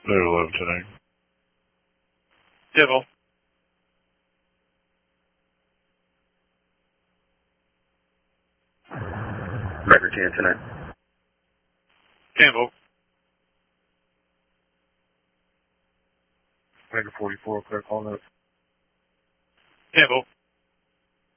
Later 11 tonight. Devil. Record 10 tonight. Campbell. Record 44, clear call note. Campbell.